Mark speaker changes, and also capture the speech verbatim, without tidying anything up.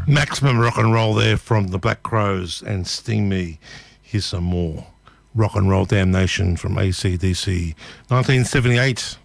Speaker 1: Maximum rock and roll there from the Black Crows and Sting Me. Here's some more rock and roll damnation from A C D C, nineteen seventy-eight.